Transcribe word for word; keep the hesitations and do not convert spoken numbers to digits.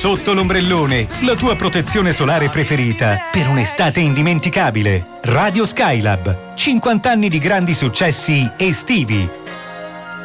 Sotto l'ombrellone, la tua protezione solare preferita per un'estate indimenticabile. Radio Skylab, cinquanta anni di grandi successi estivi.